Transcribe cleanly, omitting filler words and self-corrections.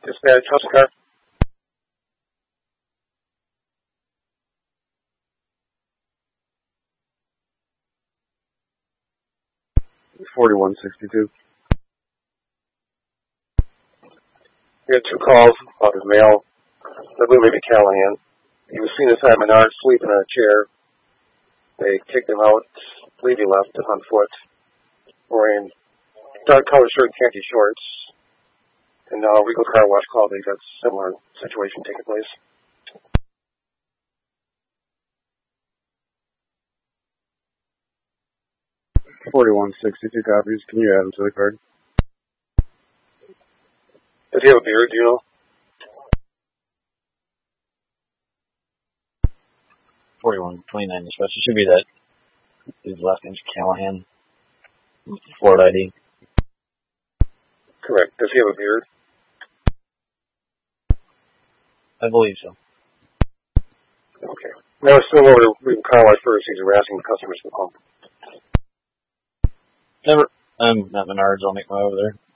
Dispatch, how's the car? $41.62. We had two calls about his male. I believe maybe Callahan. He was seen inside Menard sleeping in a chair. They kicked him out. I believe he left on foot, wearing dark colored shirt and khaki shorts. And now Regal Car Wash called. They got a similar situation taking place. $41.62 copies. Can you add them to the card? Does he have a beard, do you know? $41.29 dispatch. It should be that his last name's Callahan. Florida ID. Correct. Does he have a beard? I believe so. Okay. Now let's still over to Regal Car Wash first. He's harassing customers to call. Never. I'm at Menards. I'll make my way over there.